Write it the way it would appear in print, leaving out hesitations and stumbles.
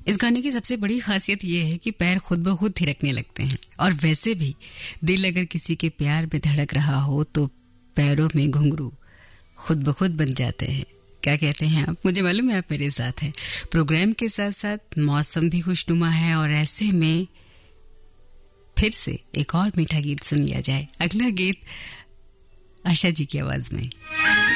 इस गाने की सबसे बड़ी खासियत ये है कि पैर खुद ब खुद थिरकने लगते हैं। और वैसे भी दिल अगर किसी के प्यार में धड़क रहा हो तो पैरों में घुंघरू खुद ब खुद बन जाते हैं। क्या कहते हैं आप? मुझे मालूम है आप मेरे साथ हैं। प्रोग्राम के साथ साथ मौसम भी खुशनुमा है और ऐसे में फिर से एक और मीठा गीत सुन लिया जाए। अगला गीत आशा जी की आवाज में।